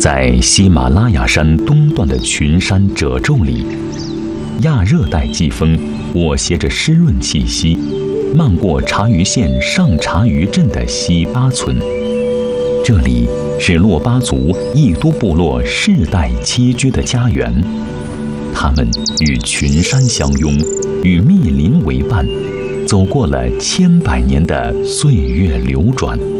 在喜马拉雅山东段的群山褶皱里，亚热带季风裹挟着湿润气息，漫过茶余县上茶余镇的西巴村。这里是珞巴族义都部落世代栖居的家园，他们与群山相拥，与密林为伴，走过了千百年的岁月流转。